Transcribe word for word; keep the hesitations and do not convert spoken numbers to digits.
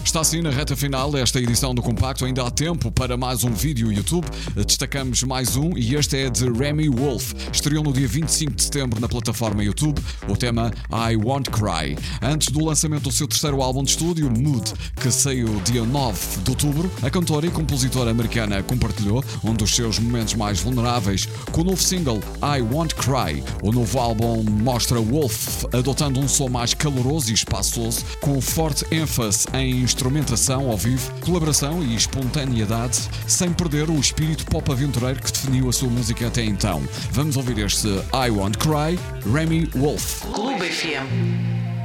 Está assim na reta final desta edição do Compacto. Ainda há tempo para mais um vídeo YouTube. Destacamos mais um e este é de Remi Wolf. Estreou no dia vinte e cinco de setembro na plataforma YouTube o tema I Won't Cry. Antes do lançamento do seu terceiro álbum de estúdio, Mood, que saiu dia nove de outubro, a cantora e compositora americana compartilhou um dos seus momentos mais vulneráveis com o novo single I Won't Cry. O novo álbum mostra Wolf adotando um som mais caloroso e espaçoso, com forte ênfase em instrumentação ao vivo, colaboração e espontaneidade, sem perder o espírito pop aventureiro que definiu a sua música até então. Vamos ouvir este I Won't Cry, Remi Wolf. Clube F M.